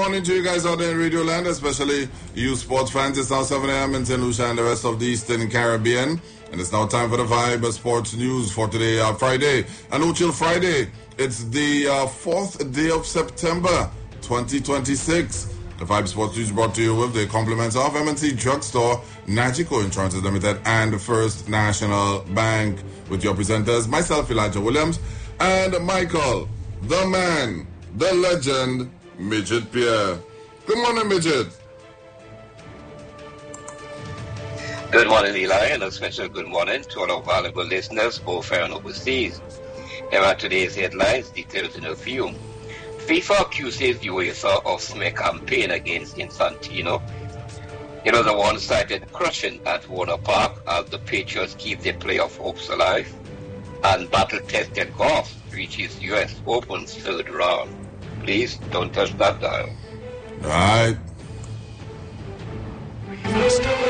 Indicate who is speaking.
Speaker 1: morning to you guys out there in Radio Land, especially you sports fans. It's now 7 a.m. in St. Lucia and the rest of the Eastern Caribbean. And it's now time for the Vibe Sports News for today, Friday. A No Chill Friday. It's the 4th day of September, 2026. The Vibe Sports News brought to you with the compliments of M&C Drugstore, Nagico Insurances Limited, and First National Bank. With your presenters, myself, Elijah Williams, and Michael, the man, the legend, Midget Pierre. Good morning, Midget.
Speaker 2: Good morning, Eli, and a special good morning to all our valuable listeners, both here and overseas. Here are today's headlines, details in a few. FIFA accuses UEFA of smear campaign against Infantino. It was a one-sided crushing at Warner Park as the Patriots keep their playoff hopes alive. And battle-tested golf reaches U.S. Open's third round. Please don't touch that dial.
Speaker 1: All right.
Speaker 3: We must